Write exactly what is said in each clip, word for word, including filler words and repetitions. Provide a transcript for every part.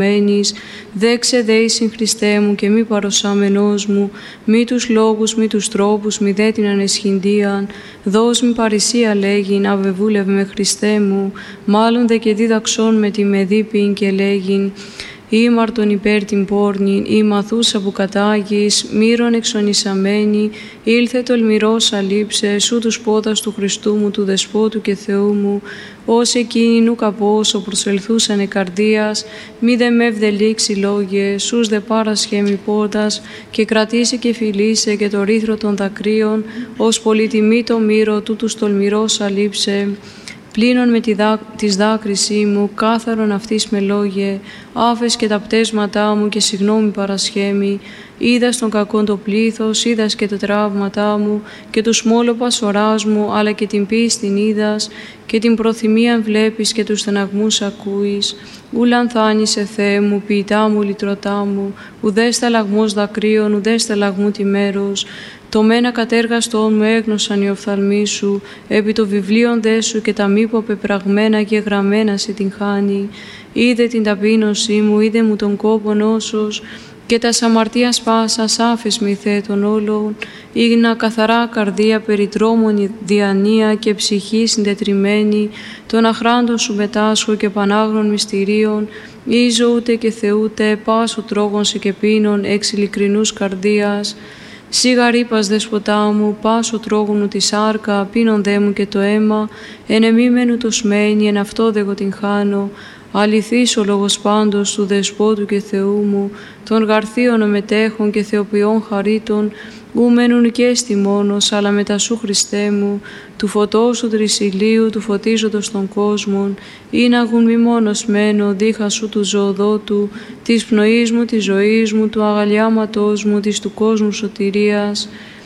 Δέξε δε εισιν Χριστέ μου και μη παροσάμενός μου, μη τους λόγους, μη τους τρόπους, μη δε την ανεσχυντίαν. Δώσ' μη παρησία λέγειν, αβεβούλευ με Χριστέ μου, μάλλον δε και δίδαξον με τη μεδίπην και λέγειν. Ήμαρτον υπέρ την πόρνην, ή μαθούσα που κατάγεις, μύρον εξονισαμένη, ήλθε τολμηρός αλήψες, ου τους πόδας του Χριστού μου, του Δεσπότου και Θεού μου, ως εκείνοι νου καπόσο προσελθούσανε καρδίας, μη δε με ευδελίξει λόγιες, ους δε πάρασχε πόδας, και κρατήσει και φιλήσε και το ρήθρο των δακρύων, ως πολυτιμή το μύρο του τους τολμηρός αλήψε. Πλύνων με τη δά, της δάκρυσή μου, κάθαρον αυτής με λόγε, άφες και τα πτέσματά μου και συγγνώμη παρασχέμη. Είδας τον κακόν το πλήθος, είδας και τα τραύματά μου, και τους μόλοπας οράς μου, αλλά και την πίστην είδας, και την προθυμίαν βλέπεις και τους στεναγμούς ακούεις. Ου λανθάνησε Θεέ μου, ποιητά μου, λυτρωτά μου, ουδέ σταλαγμός δακρύων, ουδέ σταλαγμού τη μέρος. Το μένα κατέργαστον μου έγνωσαν οι οφθαλμοί σου, επί το βιβλίον δε σου και τα μήπω πεπραγμένα και γραμμένα σε την χάνη. Είδε την ταπείνωσή μου, είδε μου τον κόπον όσος, και τα αμαρτίας πάσας άφες μη Θεέ των όλων, ήγνα καθαρά καρδία περιτρόμων διανία και ψυχή συντετριμένη, των αχράντων σου μετάσχω και πανάγνων μυστηρίων, ίζω ούτε και Θεούτε, πάσο τρόγων σε και πίνων, εξ ειλικρινούς καρδίας. Σίγα ρήπας δεσποτά μου, πάσο τρόγωνου τη σάρκα, πίνον δε μου και το αίμα, εν εμίμενου το σμένη, εν αυτό δε εγώ την χάνω. Αληθής ο λόγος πάντως του Δεσπότου και Θεού μου, των γαρθίων ομετέχων και θεοποιών χαρίτων, ου μένουν και εστι μόνος, αλλά μετά σου Χριστέ μου, του φωτός του τρισιλίου, του φωτίζοντος των κόσμων, ή να γουν μη μόνος μένω, δίχα σου του ζωοδότου, της πνοής μου, της ζωής μου, του αγαλιάματός μου, της του κόσμου σωτηρίας.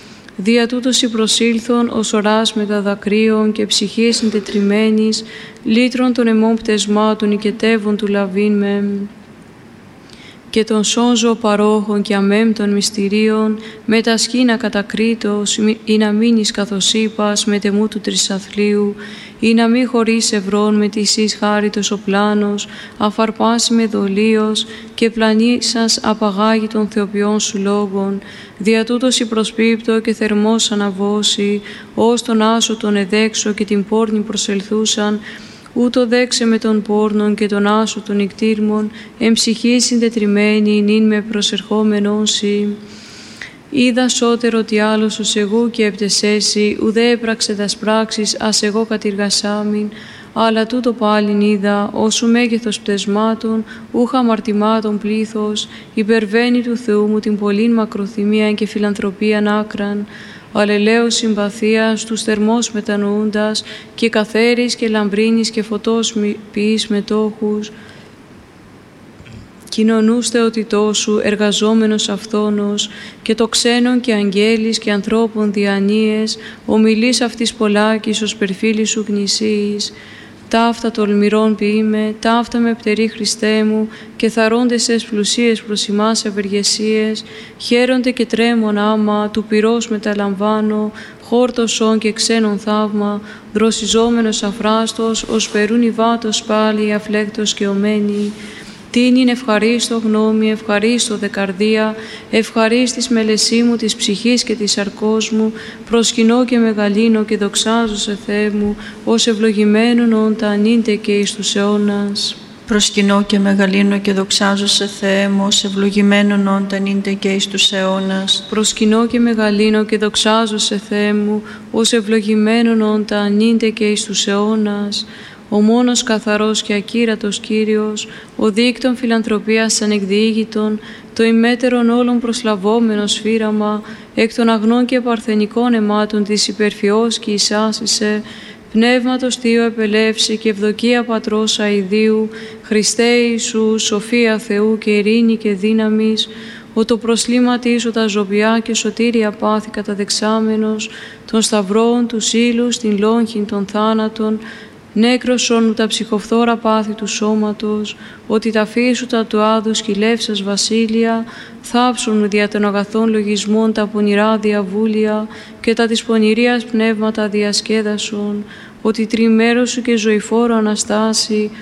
Δια τούτος η προσήλθον ως οράς μετα δακρύων και ψυχής συντετριμένης, λύτρων των αιμών πτεσμάτων οικετεύων του λαβήν με, και των σώζω παρόχων και αμέμπτων μυστηρίων, με τα σκήνα κατακρίτως, ή να μείνεις καθώς είπας με τεμού του τρισαθλίου, ή να μη χωρίς ευρών με της εις χάριτος ο πλάνος, αφαρπάσει με δολίος και πλανήσας απαγάγει των θεοποιών σου λόγων. Δια τούτος η προσπίπτω και θερμός αναβώσει, ως τον άσο τον εδέξω και την πόρνη προσελθούσαν, ούτω δέξε με τον πόρνον και τον άσο των νικτήρμων, εν ψυχή συντετριμένη, νυν με προσερχόμενον σοι. Είδα σώτερο τι άλλος ως εγώ και έπτεσέσι, ουδέ έπραξε τας πράξεις, ας εγώ κατηργασάμιν, αλλά τούτο πάλιν είδα, όσου μέγεθος πτεσμάτων, ούχα αμαρτημάτων πλήθος, υπερβαίνει του Θεού μου την πολλήν μακροθυμίαν και φιλανθρωπίαν άκραν, αλλελέως συμπαθίας, τους θερμός μετανοούντας, και καθαίρης και λαμπρίνης και φωτός ποιείς μετόχους, κοινωνούς θεοτητός σου, εργαζόμενος αυθόνος, και το ξένον και αγγέλης και ανθρώπων διανοίες, ομιλείς αυτής πολλάκης ως περφίλης σου γνησίης. Ταύτα τολμηρών ποιείμαι, ταύτα με πτερή Χριστέ μου, και θαρώντες εσ πλουσίες προς ημάς ευεργεσίες, χαίρονται και τρέμον άμα, του πυρός μεταλαμβάνω, χόρτωσον και ξένον θαύμα, δροσιζόμενος αφράστος, ως περούν υβάτος πάλι, αφλέκτος και ομένη. Τίνην ευχαρίστω γνώμη, ευχαρίστω δε καρδία, ευχαρίστης μελεσί μου της ψυχής και της σαρκός μου, προσκυνώ και μεγαλύνω και δοξάζω σε Θεέ μου, ως ευλογημένον όντα ανήντε και εις τους αιώνας. Προσκυνώ και μεγαλύνω και δοξάζω σε Θεέ μου, ως ευλογημένον όντα ανήντε και εις τους αιώνας. Προσκυνώ και μεγαλύνω και δοξάζω σε Θεέ μου, ως ευλογημένον όντα ανήντε και εις τους αιώνας. Ο μόνος καθαρός και ακύρατος Κύριος, ο δίκτων φιλανθρωπίας ανεκδιήγητον, το ημέτερον όλων προσλαβόμενο σφύραμα, εκ των αγνών και παρθενικών αιμάτων της υπερφιός και εισάσισε, πνεύματος Θείο επελεύσει και ευδοκία Πατρός αηδίου, Χριστέ Ιησού, σοφία Θεού και ειρήνη και δύναμης, ο το προσλήματίσου τα ζωβιά και σωτήρια πάθη καταδεξάμενος, των σταυρών, του ύλους, την λόγχην των θάνατων, νέκρωσον τα ψυχοφθόρα πάθη του σώματος, ότι τα φύσου τα του άδου σκυλεύσας βασίλεια, θάψουν δια των αγαθών λογισμών τα πονηρά διαβούλια και τα της πονηρίας πνεύματα διασκέδασον, ότι τριμέρος σου και ζωηφόρο Αναστάση,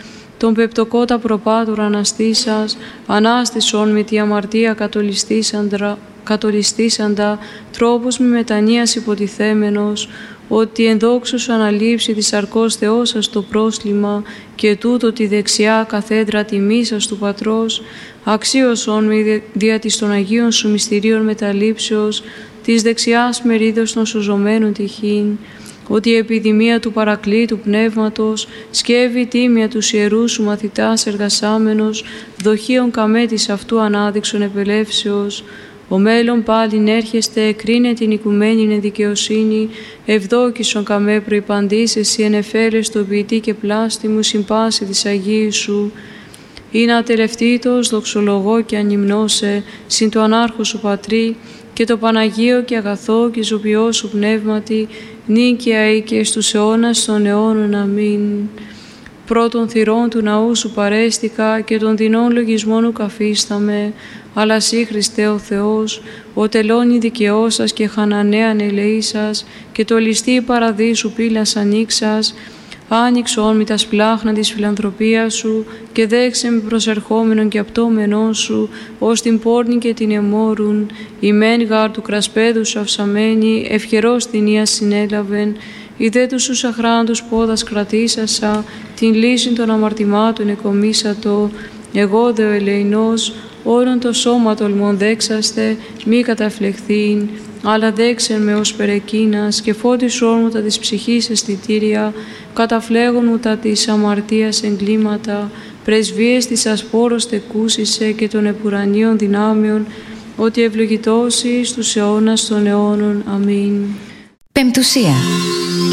τον πεπτοκότα προπάτουρα αναστήσας, ανάστησον με τη αμαρτία κατολιστήσαντρα, κατολιστήσαντα, τρόπους μη μετανοίας υποτιθέμενος, ότι ενδόξου σου αναλείψει της σαρκός Θεός σας το πρόσλημα και τούτο τη δεξιά καθέντρα τιμής σας του Πατρός, αξίωσον με δια της των Αγίων σου μυστηρίων μεταλήψεως, της δεξιάς μερίδος των σωζωμένων τυχήν, ότι η επιδημία του παρακλήτου πνεύματος σκεύει τίμια τους ιερούς σου μαθητάς εργασάμενος, δοχείων καμέτης αυτού ανάδειξον επελεύσεως, ο μέλλον πάλιν έρχεστε, εκρίνε την οικουμένην εν δικαιοσύνη, ευδόκησον καμέ προϋπαντής, εσύ εν εφέλες το ποιητή και πλάστη μου, συμπάση της Αγίου σου. Είναι ατελευτήτως, δοξολογώ και ανυμνώσε, συν το ανάρχο σου Πατρί, και το Παναγίο και αγαθό και ζωπιό σου πνεύματι, νίκαια ή και στους αιώνας των αιώνων. Αμήν. Πρώτων θυρών του ναού σου παρέστηκα και των δεινών λογισμών ου καφίσταμε, αλλά σύ Χριστέ ο Θεός, ο τελώνει δικαιός σας και χανανέαν ελεήσας, και το ληστή παραδείσου πύλας ανοίξας, άνοιξον μη τα σπλάχνα της φιλανθρωπίας σου και δέξε με προσερχόμενον και απτώμενόν σου, ως την πόρνη και την εμόρουν, η μεν γάρ του κρασπέδου σου αυσαμένη, ευχερός την ία συνέλαβεν, η δε τους σου αχράντους πόδας κρατήσασα, την λύση των αμαρτημάτων εκομίσατο, εγώ δε ο ελεηνός, όρον το σώμα τολμών δέξαστε, μη καταφλεχθήν, αλλά δέξεν με ως περεκίνας και φώτισόν μου τα της ψυχής αισθητήρια, καταφλέγον μου τα της αμαρτίας εγκλήματα, πρεσβείες της ασπόρος τεκούσισε και των επουρανίων δυνάμεων, ότι ευλογητώσει στους αιώνας των αιώνων. Αμήν. Πεμπτουσία.